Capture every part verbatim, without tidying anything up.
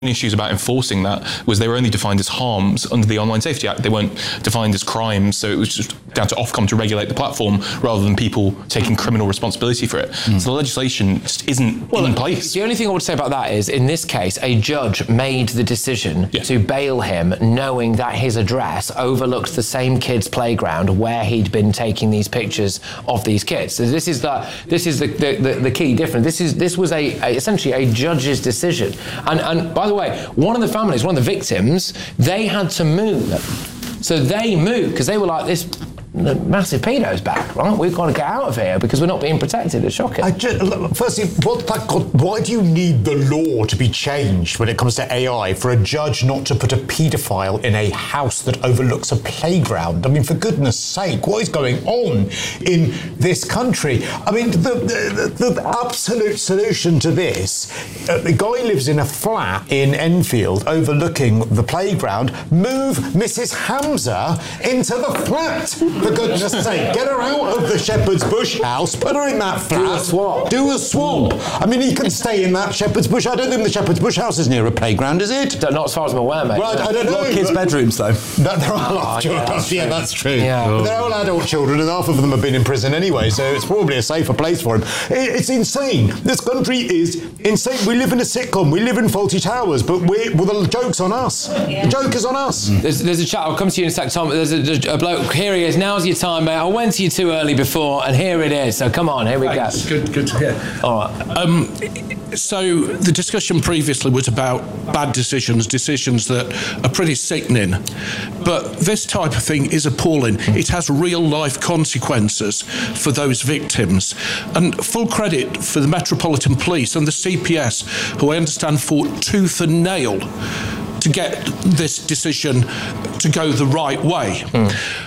issues about enforcing that was they were only defined as harms under the Online Safety Act. They weren't defined as crimes, so it was just down to Ofcom to regulate the platform rather than people taking criminal responsibility for it. Mm. So the legislation just isn't well, in place. The only thing I would say about that is, in this case, a judge made the decision yeah. to bail him, knowing that his address overlooked the same kid's playground where he'd been taking these pictures of these kids. So this is the this is the the, the, the key difference. This is this was a, a essentially a judge's decision. And and by the way, one of the families, one of the victims, they had to move. So they moved because they were like, this massive pedo's back, right? We've got to get out of here because we're not being protected. It's shocking. I just, firstly, what, that got, why do you need the law to be changed when it comes to A I for a judge not to put a paedophile in a house that overlooks a playground? I mean, for goodness sake, what is going on in this country? I mean, the, the, the, the absolute solution to this, uh, the guy lives in a flat in Enfield overlooking the playground. Move Missus Hamza into the flat. For goodness sake, get her out of the Shepherd's Bush house, put her in that flat. Do a swap. Do a swap. I mean, he can stay in that Shepherd's Bush. I don't think the Shepherd's Bush house is near a playground, is it? Not as far as I'm aware, mate. Right, I don't know. Kids' bedrooms, though. That, there are a lot of children. Yeah, that's yeah, true. that's true. Yeah. But they're all adult children, and half of them have been in prison anyway, so it's probably a safer place for him. It, it's insane. This country is insane. We live in a sitcom. We live in Fawlty Towers, but we're, well, the joke's on us. Yeah. The joke is on us. Mm. There's, there's a chat. I'll come to you in a sec, Tom. There's a, a bloke. Here he is. Now's your time, mate. I went to you too early before, and here it is. So come on, here we Thanks. go. Good, good to hear. All right. Um, so the discussion previously was about bad decisions, decisions that are pretty sickening. But this type of thing is appalling. It has real life consequences for those victims. And full credit for the Metropolitan Police and the C P S, who I understand fought tooth and nail to get this decision to go the right way. Mm.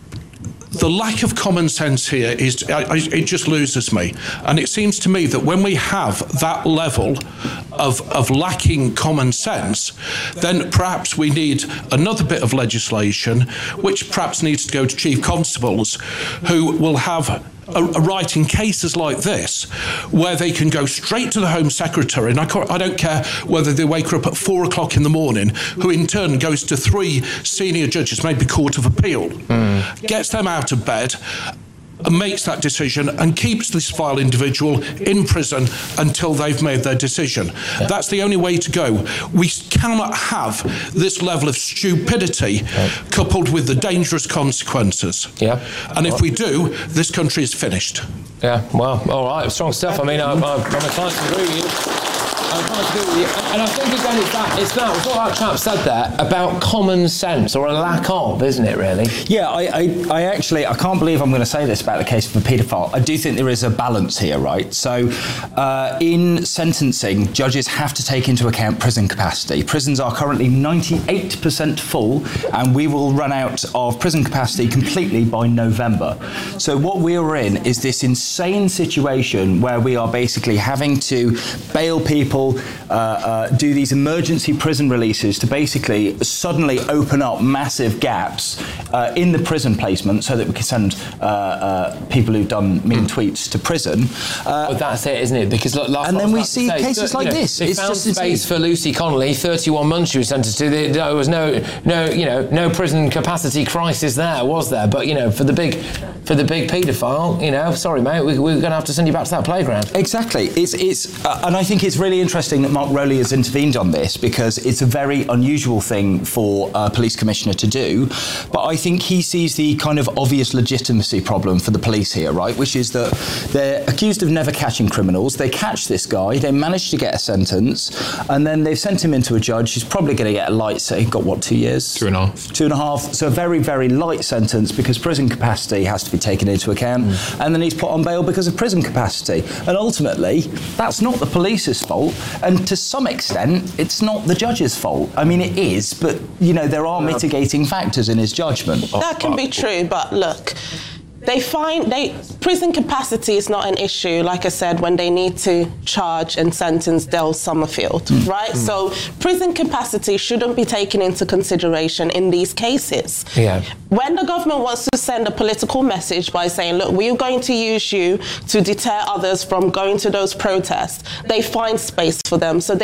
The lack of common sense here is, I, I, it just loses me. And it seems to me that when we have that level of, of lacking common sense, then perhaps we need another bit of legislation, which perhaps needs to go to chief constables, who will have a, a right in cases like this, where they can go straight to the Home Secretary, and I, I don't care whether they wake her up at four o'clock in the morning, who in turn goes to three senior judges, maybe Court of Appeal, mm. gets them out of bed, and makes that decision and keeps this vile individual in prison until they've made their decision. Yeah. That's the only way to go. We cannot have this level of stupidity right. coupled with the dangerous consequences. Yeah. And if we do, this country is finished. Yeah, well, all right, strong stuff. I mean, I, I, I'm inclined to agree with you. I'm inclined to agree with you. And I think, again, it's that, it's that, it's what that chap said there about common sense, or a lack of, isn't it, really? Yeah, I, I, I actually, I can't believe I'm going to say this about the case of a paedophile. I do think there is a balance here, right? So, uh, in sentencing, judges have to take into account prison capacity. Prisons are currently ninety-eight percent full, and we will run out of prison capacity completely by November. So what we are in is this insane situation where we are basically having to bail people, uh, uh, do these emergency prison releases to basically suddenly open up massive gaps uh, in the prison placement so that we can send uh, uh, people who've done mean tweets to prison. Uh, well, that's it, isn't it? Because last and then we see say, cases like you know, this. They it's found just space for Lucy Connolly. thirty-one months she was sentenced to. There was no, no, you know, no prison capacity crisis there, was there? But you know, for the big, for the big paedophile, you know, sorry, mate, we, we're going to have to send you back to that playground. Exactly. It's it's, uh, and I think it's really interesting that Mark Rowley has intervened on this, because it's a very unusual thing for a police commissioner to do. But I think he sees the kind of obvious legitimacy problem for the police here, right? Which is that they're accused of never catching criminals. They catch this guy, they manage to get a sentence, and then they've sent him into a judge who's probably going to get a light sentence. He got what, two years? Two and a half. Two and a half. So a very, very light sentence because prison capacity has to be taken into account. Mm. And then he's put on bail because of prison capacity. And ultimately, that's not the police's fault. And to some extent, it's not the judge's fault. I mean, it is, but, you know, there are mitigating factors in his judgment. That can be true, but look, they find they prison capacity is not an issue, like I said, when they need to charge and sentence Del Summerfield, mm. right? Mm. So prison capacity shouldn't be taken into consideration in these cases. Yeah. When the government wants to send a political message by saying, look, we're going to use you to deter others from going to those protests, they find space for them. So they need to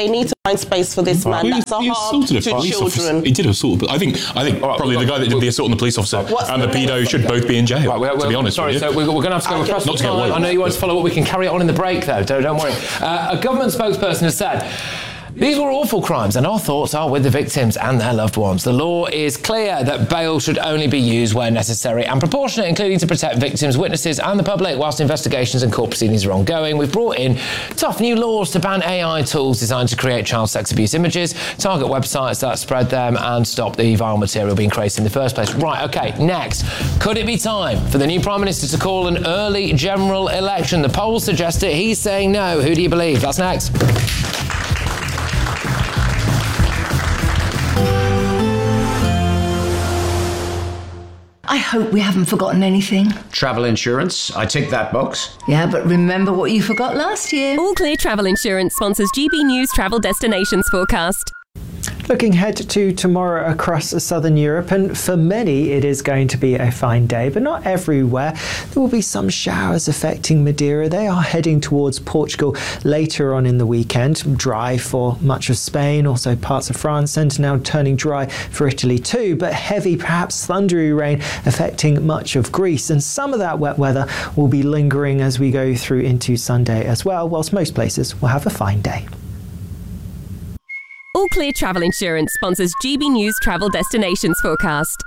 find space for this man. That's a he harm to assaulted a police officer. children. He did assault, but I think I think All right, probably the we've guy got- that did the assault on the police officer What's and the the name pedo of should the both be in jail. Right, we're, to we're, be honest sorry, with you. so we're, we're going to have to go Okay. across Not the to get time. worried. I know you want to follow up. We can carry on in the break, though. Don't, don't worry. Uh, a government spokesperson has said, these were awful crimes, and our thoughts are with the victims and their loved ones. The law is clear that bail should only be used where necessary and proportionate, including to protect victims, witnesses, and the public, whilst investigations and court proceedings are ongoing. We've brought in tough new laws to ban A I tools designed to create child sex abuse images, target websites that spread them, and stop the vile material being created in the first place. Right, OK, next. Could it be time for the new Prime Minister to call an early general election? The polls suggest it. He's saying no. Who do you believe? That's next. I hope we haven't forgotten anything. Travel insurance, I tick that box. Yeah, but remember what you forgot last year. All Clear Travel Insurance sponsors G B News Travel Destinations Forecast. Looking ahead to tomorrow across southern Europe, and for many it is going to be a fine day, but not everywhere. There will be some showers affecting Madeira. They are heading towards Portugal later on in the weekend. Dry for much of Spain, also parts of France, and now turning dry for Italy too, but heavy, perhaps thundery rain affecting much of Greece, and some of that wet weather will be lingering as we go through into Sunday as well, whilst most places will have a fine day. All Clear Travel Insurance sponsors G B News Travel Destinations Forecast.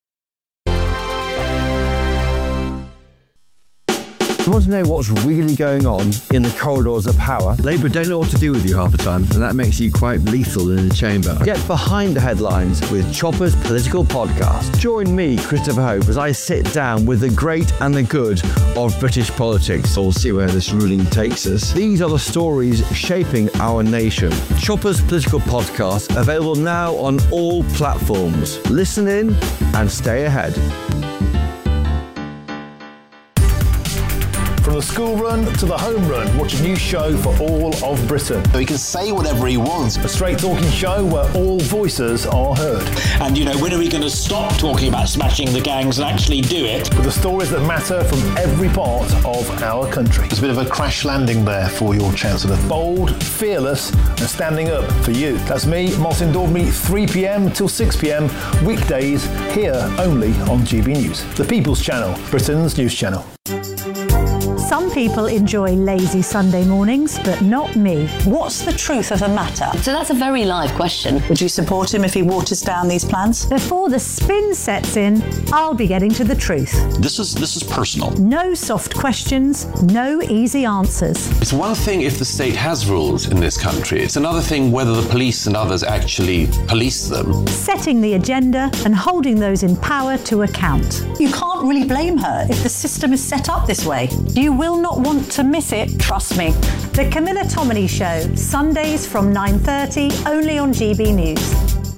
You want to know what's really going on in the corridors of power? Labour don't know what to do with you half the time, and that makes you quite lethal in the chamber. Get behind the headlines with Chopper's Political Podcast. Join me, Christopher Hope, as I sit down with the great and the good of British politics. We'll see where this ruling takes us. These are the stories shaping our nation. Chopper's Political Podcast, available now on all platforms. Listen in and stay ahead. From the school run to the home run, watch a new show for all of Britain. So he can say whatever he wants. A straight talking show where all voices are heard. And, you know, when are we going to stop talking about smashing the gangs and actually do it? With the stories that matter from every part of our country. It's a bit of a crash landing there for your Chancellor. Bold, fearless, and standing up for you. That's me, Martin Daubney, three p.m. till six p.m. weekdays, here only on G B News. The People's Channel, Britain's news channel. Some people enjoy lazy Sunday mornings, but not me. What's the truth of the matter? So that's a very live question. Would you support him if he waters down these plans? Before the spin sets in, I'll be getting to the truth. This is this is personal. No soft questions, no easy answers. It's one thing if the state has rules in this country. It's another thing whether the police and others actually police them. Setting the agenda and holding those in power to account. You can't really blame her if the system is set up this way. You will not want to miss it, trust me. The Camilla Tominey Show, Sundays from nine thirty, only on G B News.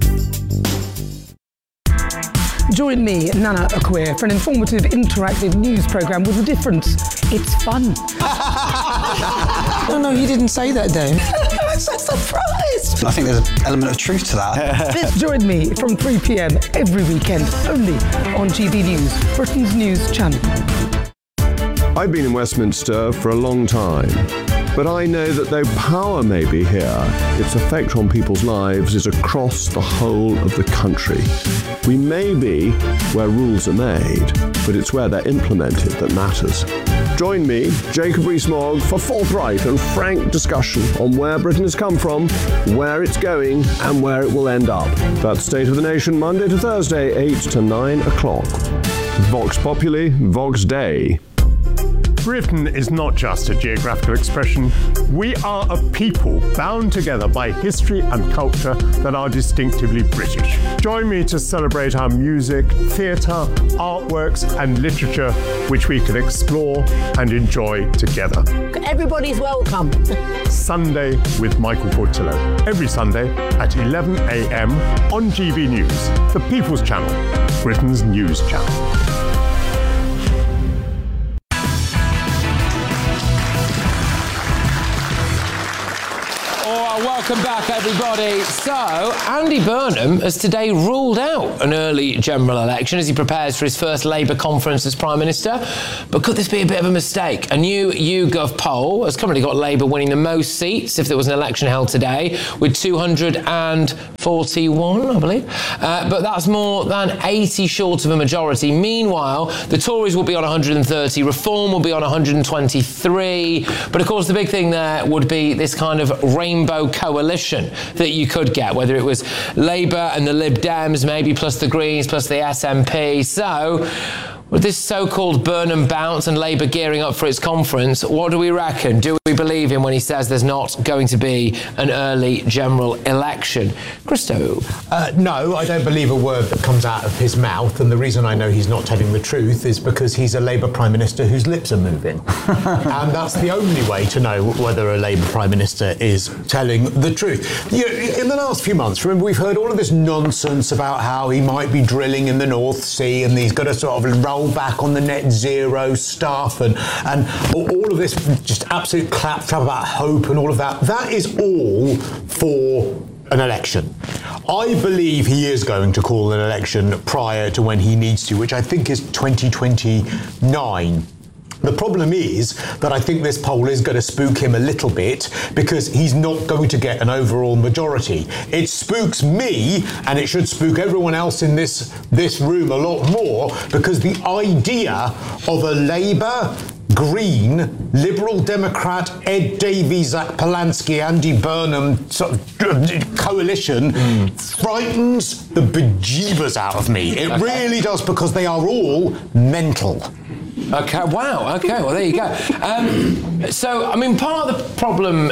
Join me, Nana Akua, for an informative, interactive news programme with a difference. It's fun. No, no, you didn't say that, Dave. I'm so surprised. I think there's an element of truth to that. Join me from three p.m. every weekend, only on G B News, Britain's news channel. I've been in Westminster for a long time, but I know that though power may be here, its effect on people's lives is across the whole of the country. We may be where rules are made, but it's where they're implemented that matters. Join me, Jacob Rees-Mogg, for forthright and frank discussion on where Britain has come from, where it's going, and where it will end up. That's State of the Nation, Monday to Thursday, eight to nine o'clock. Vox Populi, Vox Dei. Britain is not just a geographical expression. We are a people bound together by history and culture that are distinctively British. Join me to celebrate our music, theatre, artworks and literature which we can explore and enjoy together. Everybody's welcome. Sunday with Michael Portillo. Every Sunday at eleven a.m. on G B News, the People's Channel, Britain's news channel. Welcome back, everybody. So, Andy Burnham has today ruled out an early general election as he prepares for his first Labour conference as Prime Minister. But could this be a bit of a mistake? A new YouGov poll has currently got Labour winning the most seats if there was an election held today, with two hundred forty-one, I believe. Uh, but that's more than eighty short of a majority. Meanwhile, the Tories will be on one hundred thirty, Reform will be on one hundred twenty-three. But of course, the big thing there would be this kind of rainbow coalition that you could get, whether it was Labour and the Lib Dems, maybe plus the Greens, plus the S N P. So, with this so-called Burnham bounce and Labour gearing up for its conference, what do we reckon? Do we believe him when he says there's not going to be an early general election? Christo? Uh, no, I don't believe a word that comes out of his mouth, and the reason I know he's not telling the truth is because he's a Labour Prime Minister whose lips are moving. And that's the only way to know whether a Labour Prime Minister is telling the truth. You know, in the last few months, remember, we've heard all of this nonsense about how he might be drilling in the North Sea and he's got to sort of roll back on the net zero stuff and and all of this just absolute claptrap about hope and all of that. That is all for an election. I believe he is going to call an election prior to when he needs to, which I think is twenty twenty-nine. The problem is that I think this poll is going to spook him a little bit because he's not going to get an overall majority. It spooks me, and it should spook everyone else in this, this room a lot more, because the idea of a Labour, Green, Liberal Democrat, Ed Davies, Zach Polanski, Andy Burnham sort of coalition mm. frightens the bejeebers out of me. It okay. really does, because they are all mental. Okay, wow, okay, well, there you go. Um, so, I mean, part of the problem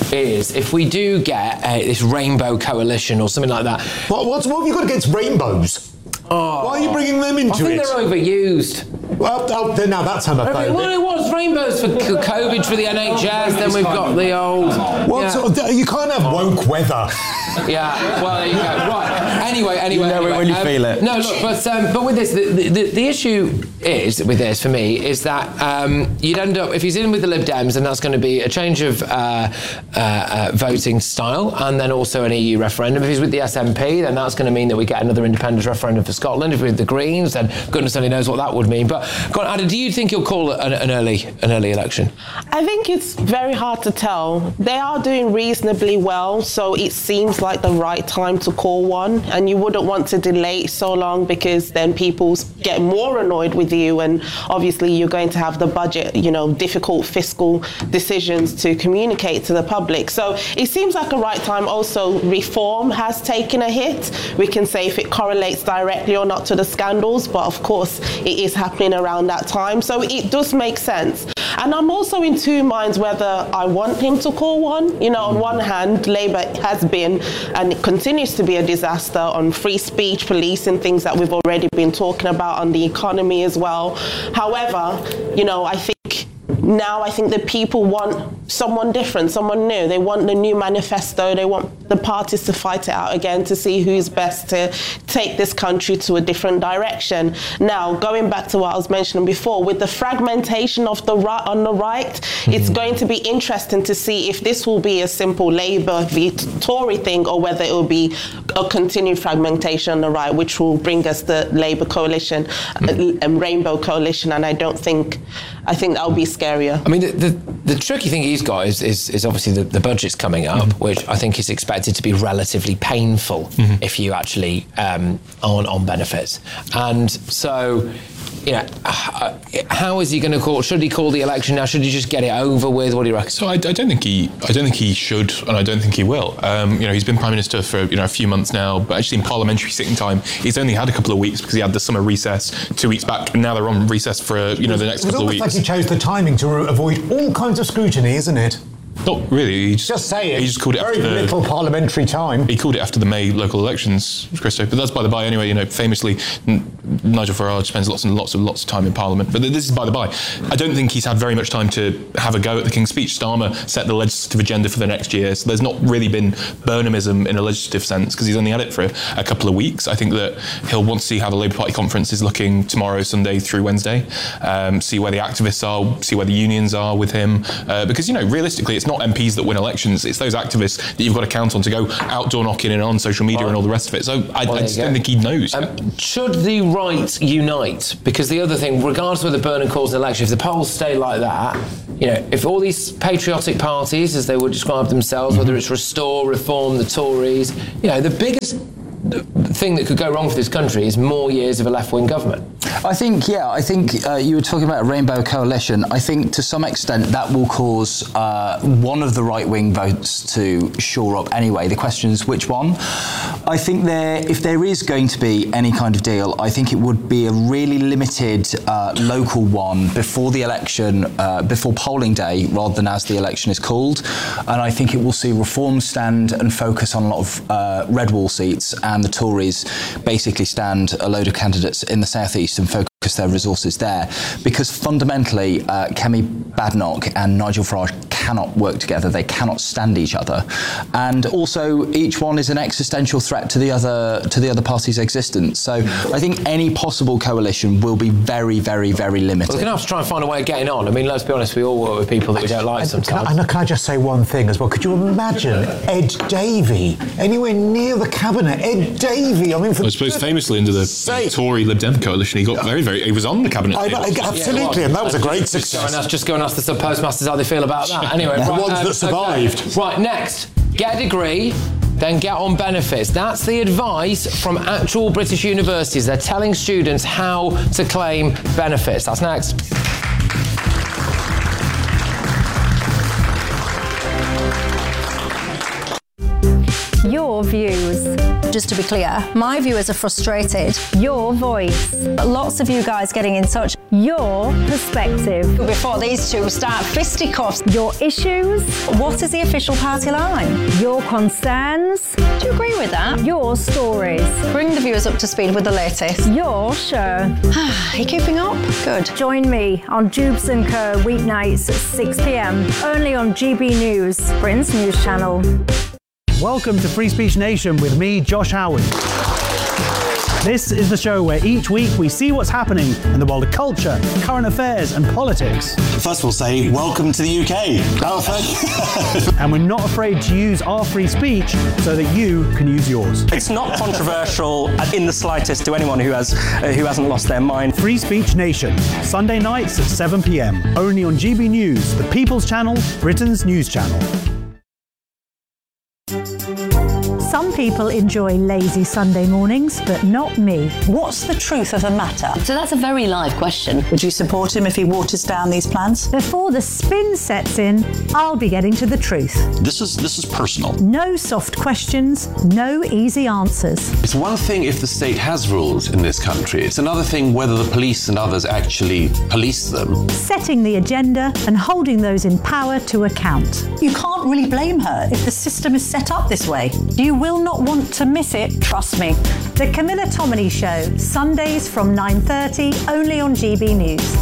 is if we do get uh, this rainbow coalition or something like that. What, what's, what have you got against rainbows? Oh, why are you bringing them into it? I think it? they're overused. Well, oh, now that's homophobic. Well, it was rainbows for COVID for the N H S, then we've got the old... What? Yeah. You can't have woke weather. Yeah, well, there you go. Right. Anyway, anyway. You know anyway. it when you um, feel it. No, look, but um, but with this, the, the, the issue is, with this, for me, is that um, you'd end up, if he's in with the Lib Dems, then that's going to be a change of uh, uh, uh, voting style, and then also an E U referendum. If he's with the S N P, then that's going to mean that we get another independence referendum for Scotland. If we're with the Greens, then goodness only knows what that would mean. But, go on, Ada, do you think he'll call an, an early an early election? I think it's very hard to tell. They are doing reasonably well, so it seems like the right time to call one, and you wouldn't want to delay so long because then people get more annoyed with you, and obviously you're going to have the budget, you know, difficult fiscal decisions to communicate to the public. So it seems like a right time. Also, Reform has taken a hit. We can say if it correlates directly or not to the scandals, but of course it is happening around that time. So it does make sense. And I'm also in two minds whether I want him to call one. You know, on one hand, Labour has been and it continues to be a disaster on free speech, police, and things that we've already been talking about, on the economy as well. However, you know, I think now I think the people want someone different, someone new. They want the new manifesto. They want the parties to fight it out again to see who's best to take this country to a different direction. Now, going back to what I was mentioning before, with the fragmentation of the right on the right, mm-hmm. it's going to be interesting to see if this will be a simple Labour v Tory thing or whether it will be a continued fragmentation on the right, which will bring us the Labour coalition mm-hmm. and Rainbow coalition. And I don't think, I think that will be scarier. I mean, the, the, the tricky thing he's got is, is, is obviously the, the budget's coming up, mm-hmm. which I think is expected to be relatively painful mm-hmm. if you actually um, on on benefits. And so, you know, how is he going to call? Should he call the election now? Should he just get it over with? What do you reckon? So I, I don't think he, I don't think he should, and I don't think he will. Um, you know, he's been prime minister for you know a few months now, but actually in parliamentary sitting time, he's only had a couple of weeks because he had the summer recess two weeks back, and now they're on recess for you know the next couple of weeks. It's almost like he chose the timing to avoid all kinds of scrutiny, isn't it? Not really. He just, just say it. He just called it Very after the, little parliamentary time. He called it after the May local elections, Christo. But that's by the by. Anyway, you know, famously, N- Nigel Farage spends lots and lots and lots of time in Parliament. But this is by the by. I don't think he's had very much time to have a go at the King's Speech. Starmer set the legislative agenda for the next year, so there's not really been Burnhamism in a legislative sense because he's only had it for a, a couple of weeks. I think that he'll want to see how the Labour Party conference is looking tomorrow, Sunday through Wednesday. Um, see where the activists are, see where the unions are with him, uh, because you know, realistically, it's it's not M Ps that win elections, it's those activists that you've got to count on to go outdoor knocking and on social media and all the rest of it. So I, Well, I there just you don't go. think he knows. Um, should the right unite? Because the other thing, regardless of whether Burnham calls an election, if the polls stay like that, you know, if all these patriotic parties, as they would describe themselves, whether it's Restore, Reform, the Tories, you know, the biggest thing that could go wrong for this country is more years of a left-wing government. I think, yeah, I think uh, you were talking about a rainbow coalition. I think to some extent that will cause uh, one of the right-wing votes to shore up anyway. The question is which one. I think there, if there is going to be any kind of deal, I think it would be a really limited uh, local one before the election, uh, before polling day, rather than as the election is called. And I think it will see Reform stand and focus on a lot of uh, red wall seats, and the Tories basically stand a load of candidates in the southeast and focus their resources there, because fundamentally uh, Kemi Badenoch and Nigel Farage cannot work together. They cannot stand each other, and also each one is an existential threat to the other to the other party's existence. So I think any possible coalition will be very, very, very limited. We're going to have to try and find a way of getting on. I mean, let's be honest, we all work with people that we don't like Can sometimes. I, and can I just say one thing as well? Could you imagine Ed Davey anywhere near the cabinet? Ed Davey, I mean, for I suppose famously under the Tory Lib Dem coalition, he got very, very, he was on the cabinet I, table. I, absolutely, Yeah, and that was a great just, success. Just go, and ask, just go and ask the sub-postmasters how they feel about that. Anyway, The right, ones um, that survived. okay. Right, next, get a degree, then get on benefits. That's the advice from actual British universities. They're telling students how to claim benefits. That's next. Your views. Just to be clear, my viewers are frustrated. Your voice. Lots of you guys getting in touch. Your perspective. Before these two start fisticuffs. Your issues. What is the official party line? Your concerns. Do you agree with that? Your stories. Bring the viewers up to speed with the latest. Your show. Are you keeping up? Good. Join me on Jubes and Co. weeknights at six p m, only on G B News, Britain's news channel. Welcome to Free Speech Nation with me, Josh Howard. This is the show where each week we see what's happening in the world of culture, current affairs and politics. First we'll say, welcome to the U K. And we're not afraid to use our free speech so that you can use yours. It's not controversial in the slightest to anyone who has uh, who hasn't lost their mind. Free Speech Nation, Sunday nights at seven p m, only on G B News, the People's Channel, Britain's news channel. Some people enjoy lazy Sunday mornings, but not me. What's the truth of the matter? So that's a very live question. Would you support him if he waters down these plans? Before the spin sets in, I'll be getting to the truth. This is this is personal. No soft questions, no easy answers. It's one thing if the state has rules in this country. It's another thing whether the police and others actually police them. Setting the agenda and holding those in power to account. You can't really blame her if the system is set up this way. You will not want to miss it, trust me. The Camilla Tominey Show, Sundays from nine thirty, only on G B News.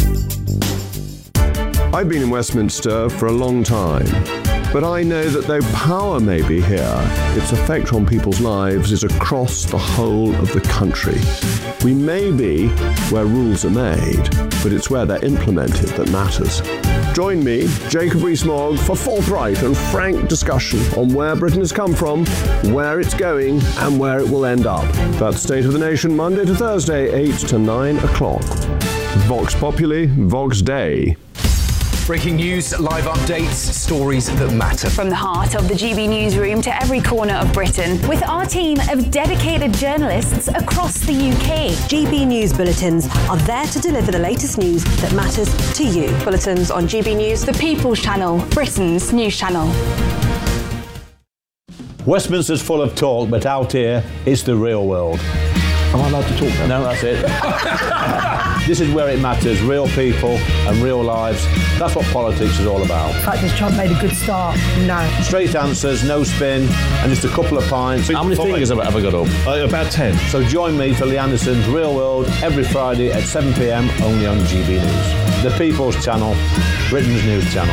I've been in Westminster for a long time, but I know that though power may be here, its effect on people's lives is across the whole of the country. We may be where rules are made, but it's where they're implemented that matters. Join me, Jacob Rees-Mogg, for forthright and frank discussion on where Britain has come from, where it's going, and where it will end up. That's State of the Nation, Monday to Thursday, eight to nine o'clock. Vox Populi, Vox Dei. Breaking news, live updates, stories that matter. From the heart of the G B newsroom to every corner of Britain, with our team of dedicated journalists across the U K. G B News bulletins are there to deliver the latest news that matters to you. Bulletins on G B News, the People's Channel, Britain's news channel. Westminster's full of talk, but out here, it's the real world. Am I allowed to talk now? No, that's it. This is where it matters, real people and real lives. That's what politics is all about. In fact, has Trump made a good start? No. Straight answers, no spin, and just a couple of pints. How many fingers have I ever got up? Uh, about ten. So join me for Lee Anderson's Real World every Friday at seven p m only on G B News. The People's Channel, Britain's news channel.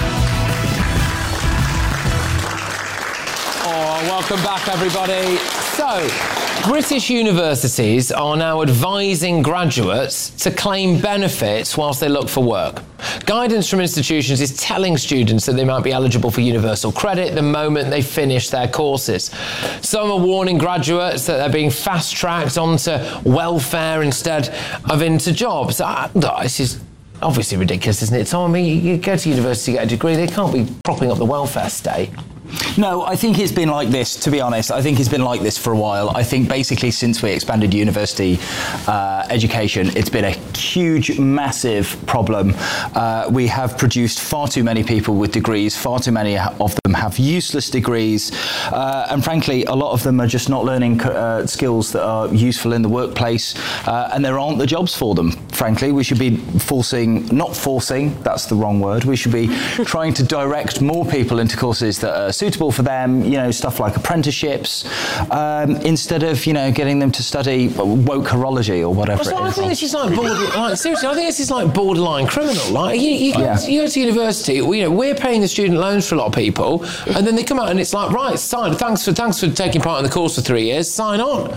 Welcome back, everybody. So, British universities are now advising graduates to claim benefits whilst they look for work. Guidance from institutions is telling students that they might be eligible for universal credit the moment they finish their courses. Some are warning graduates that they're being fast-tracked onto welfare instead of into jobs. Uh, this is obviously ridiculous, isn't it, Tom? I mean, you, you go to university, get a degree, they can't be propping up the welfare state. No, I think it's been like this, to be honest. I think it's been like this for a while. I think basically since we expanded university uh, education, it's been a huge, massive problem. Uh, we have produced far too many people with degrees, far too many of them have useless degrees, uh, and frankly, a lot of them are just not learning uh, skills that are useful in the workplace, uh, and there aren't the jobs for them. Frankly, we should be forcing, not forcing, that's the wrong word, we should be trying to direct more people into courses that are suitable for them, you know, stuff like apprenticeships, um, instead of, you know, getting them to study woke horology or whatever well, it so is. I think this is like, border, like seriously, I think this is like borderline criminal. Like you, you, go, Yeah. you go to university, you know, we're paying the student loans for a lot of people, and then they come out and it's like, right, sign. Thanks for thanks for taking part in the course for three years. Sign on.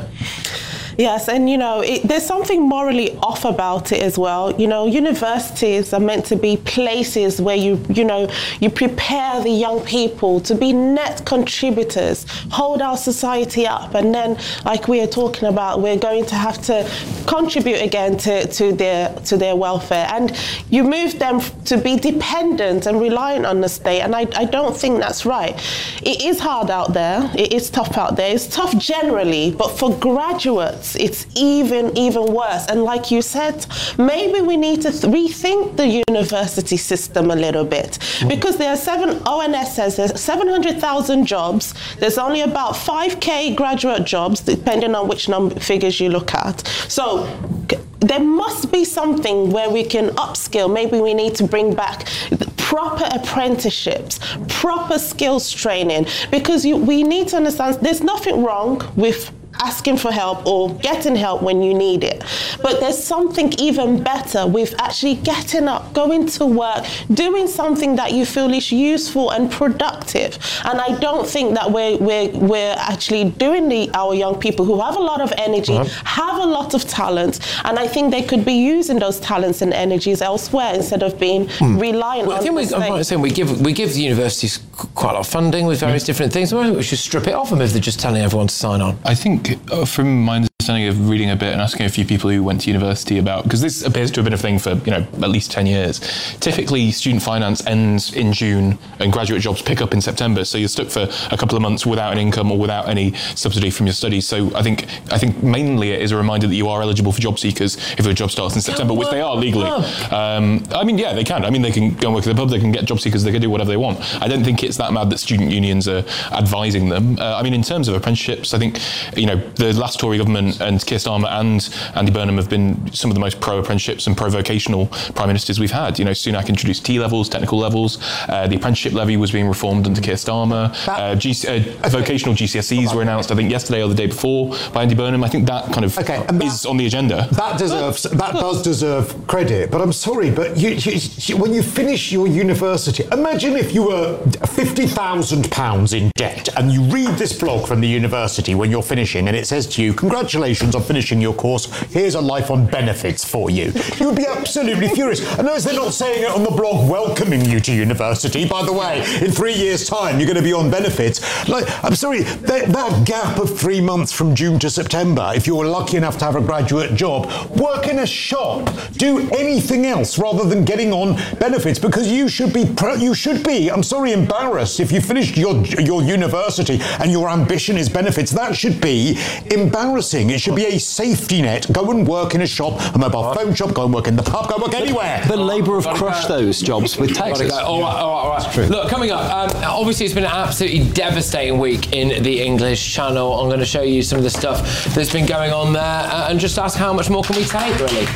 Yes, and you know, it, there's something morally off about it as well. You know, universities are meant to be places where you, you know, you prepare the young people to be net contributors, hold our society up, and then, like we are talking about, we're going to have to contribute again to, to their to their welfare, and you move them to be dependent and reliant on the state, and I, I don't think that's right. It is hard out there. It is tough out there. It's tough generally, but for graduates, it's even, even worse. And like you said, maybe we need to th- rethink the university system a little bit, because there are seven, O N S says there's seven hundred thousand jobs. There's only about five K graduate jobs, depending on which number figures you look at. So c- there must be something where we can upskill. Maybe we need to bring back proper apprenticeships, proper skills training, because you, we need to understand there's nothing wrong with asking for help or getting help when you need it. But there's something even better with actually getting up, going to work, doing something that you feel is useful and productive. And I don't think that we're we're, we're actually doing the our young people who have a lot of energy, right. have a lot of talent, and I think they could be using those talents and energies elsewhere instead of being mm. reliant well, on I think the we, I'm right in saying we give we give the universities quite a lot of funding with various mm. different things. We should strip it off them if they're just telling everyone to sign on. I think uh, from my understanding of reading a bit and asking a few people who went to university about, because this appears to have been a thing for, you know, at least ten years. Typically, student finance ends in June and graduate jobs pick up in September. So you're stuck for a couple of months without an income or without any subsidy from your studies. So I think I think mainly it is a reminder that you are eligible for job seekers if your job starts in September, which they are legally. Um, I mean, yeah, they can. I mean, they can go and work at the pub, they can get job seekers, they can do whatever they want. I don't think it's that mad that student unions are advising them. Uh, I mean, in terms of apprenticeships, I think, you know, the last Tory government and Keir Starmer and Andy Burnham have been some of the most pro-apprenticeships and pro-vocational prime ministers we've had. You know, Sunak introduced T levels, technical levels. Uh, the apprenticeship levy was being reformed under Keir Starmer. Uh, G- uh, vocational G C S Es were announced, I think, yesterday or the day before by Andy Burnham. I think that kind of okay, that, is on the agenda. That deserves that does deserve credit. But I'm sorry, but you, you, you, when you finish your university, imagine if you were fifty thousand pounds in debt and you read this blog from the university when you're finishing, and it says to you, congratulations on finishing your course, here's a life on benefits for you. You would be absolutely furious. And notice they're not saying it on the blog welcoming you to university. By the way, in three years' time, you're going to be on benefits. Like, I'm sorry, that, that gap of three months from June to September, if you're lucky enough to have a graduate job, work in a shop, do anything else rather than getting on benefits, because you should be, you should be, I'm sorry, embarrassed if you finished your, your university and your ambition is benefits. That should be embarrassing. It should be a safety net. Go and work in a shop, a mobile phone shop, go and work in the pub, go and work anywhere. But Labour have crushed those jobs with taxes. Go. All right, all right, all right. Look, coming up, um, obviously it's been an absolutely devastating week in the English Channel. I'm going to show you some of the stuff that's been going on there uh, and just ask how much more can we take, really.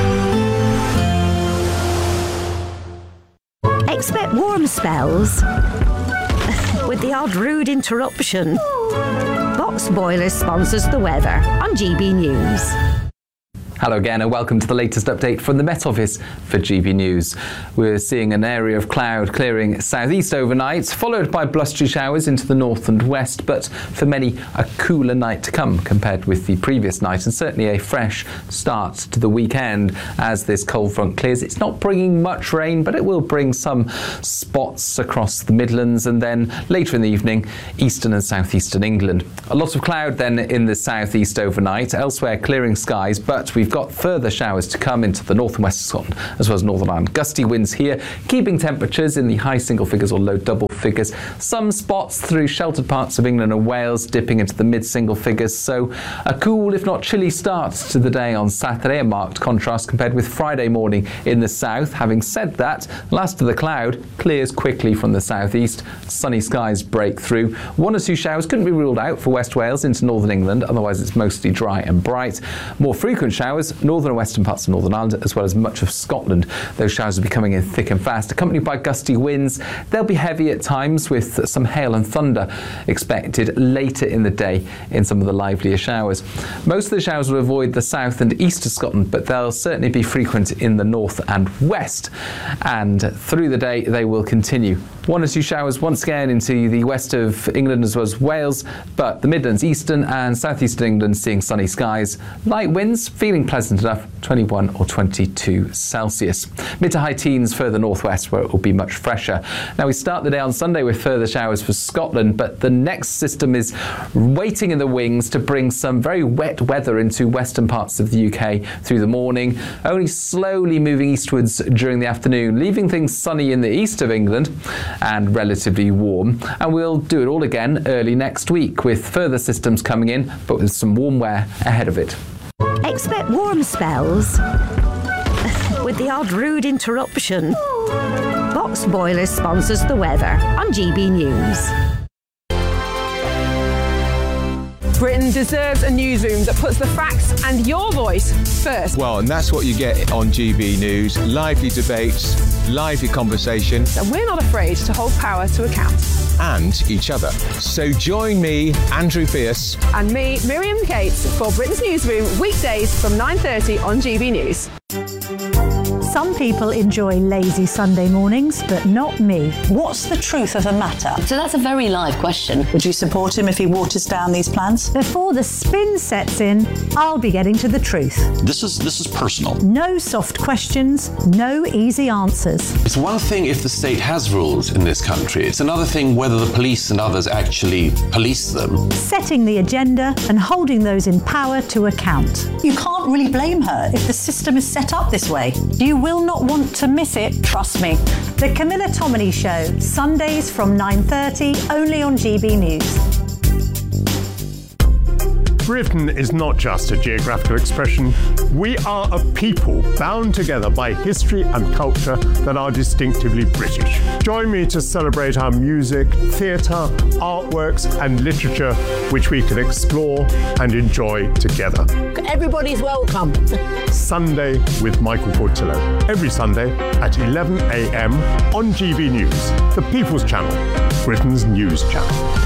Expect warm spells with the odd rude interruption. Box Boilers sponsors the weather on G B News. Hello again and welcome to the latest update from the Met Office for G B News. We're seeing an area of cloud clearing southeast overnight, followed by blustery showers into the north and west, but for many a cooler night to come compared with the previous night, and certainly a fresh start to the weekend as this cold front clears. It's not bringing much rain, but it will bring some spots across the Midlands and then later in the evening eastern and southeastern England. A lot of cloud then in the southeast overnight, elsewhere clearing skies, but we've got further showers to come into the north and west of Scotland as well as Northern Ireland. Gusty winds here, keeping temperatures in the high single figures or low double figures. Some spots through sheltered parts of England and Wales dipping into the mid single figures. So a cool, if not chilly, start to the day on Saturday, a marked contrast compared with Friday morning in the south. Having said that, last of the cloud clears quickly from the southeast. Sunny skies break through. One or two showers couldn't be ruled out for West Wales into northern England, otherwise it's mostly dry and bright. More frequent showers northern and western parts of Northern Ireland as well as much of Scotland. Those showers will be coming in thick and fast, accompanied by gusty winds. They'll be heavy at times with some hail and thunder expected later in the day in some of the livelier showers. Most of the showers will avoid the south and east of Scotland, but they'll certainly be frequent in the north and west, and through the day they will continue. One or two showers once again into the west of England as well as Wales, but the Midlands, eastern and southeastern England seeing sunny skies. Light winds, feeling pleasant enough, twenty-one or twenty-two Celsius. Mid to high teens further northwest where it will be much fresher. Now we start the day on Sunday with further showers for Scotland, but the next system is waiting in the wings to bring some very wet weather into western parts of the U K through the morning, only slowly moving eastwards during the afternoon, leaving things sunny in the east of England and relatively warm. And we'll do it all again early next week with further systems coming in, but with some warm wear ahead of it. Expect warm spells with the odd rude interruption. Box Boilers sponsors the weather on G B News. Britain deserves a newsroom that puts the facts and your voice first. Well, and that's what you get on G B News. Lively debates, lively conversation. And we're not afraid to hold power to account. And each other. So join me, Andrew Pierce. And me, Miriam Cates, for Britain's Newsroom, weekdays from nine thirty on G B News. Some people enjoy lazy Sunday mornings, but not me. What's the truth of the matter? So that's a very live question. Would you support him if he waters down these plans? Before the spin sets in, I'll be getting to the truth. This is this is personal. No soft questions, no easy answers. It's one thing if the state has rules in this country. It's another thing whether the police and others actually police them. Setting the agenda and holding those in power to account. You can't really blame her if the system is set up this way. You will not want to miss it, trust me. The Camilla Tominey Show, Sundays from nine thirty, only on G B News. Britain is not just a geographical expression. We are a people bound together by history and culture that are distinctively British. Join me to celebrate our music, theatre, artworks and literature, which we can explore and enjoy together. Everybody's welcome. Sunday with Michael Portillo. Every Sunday at eleven a m on G B News, the People's Channel, Britain's news channel.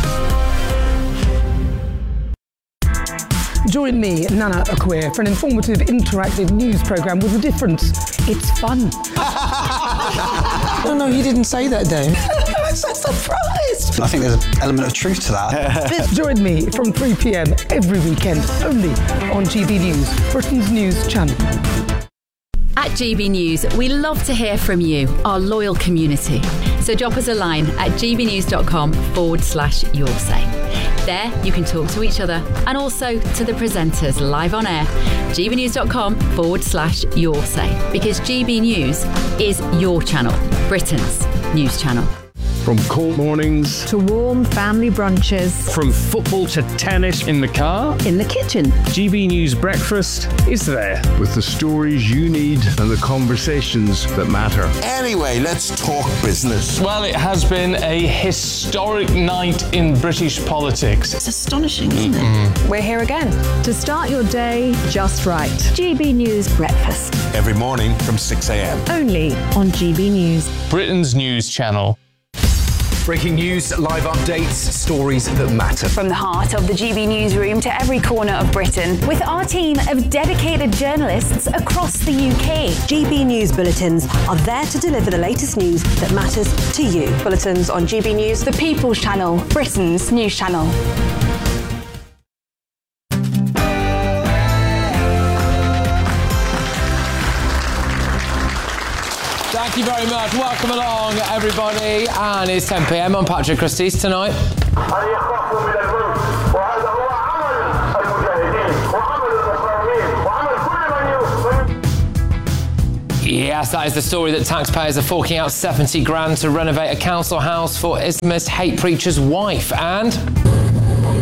Join me, Nana Akweer, for an informative, interactive news programme with a difference. It's fun. No, no, you didn't say that, Dave. I'm so surprised. I think there's an element of truth to that. Join me from three p m every weekend, only on G B News, Britain's news channel. At G B News, we love to hear from you, our loyal community. So drop us a line at gbnews.com forward slash your say. There, you can talk to each other and also to the presenters live on air. gbnews.com forward slash your say. Because G B News is your channel, Britain's news channel. From cold mornings to warm family brunches, from football to tennis in the car, in the kitchen, G B News Breakfast is there with the stories you need and the conversations that matter. Anyway, let's talk business. Well, it has been a historic night in British politics. It's astonishing, isn't it? We're here again to start your day just right. G B News Breakfast. Every morning from six a m Only on G B News, Britain's news channel. Breaking news, live updates, stories that matter. From the heart of the G B newsroom to every corner of Britain, with our team of dedicated journalists across the U K. G B News bulletins are there to deliver the latest news that matters to you. Bulletins on G B News, the People's Channel, Britain's news channel. Thank you very much. Welcome along, everybody. And it's ten p.m. on Patrick Christie's tonight. Yes, that is the story that taxpayers are forking out seventy grand to renovate a council house for Islamist hate preacher's wife. And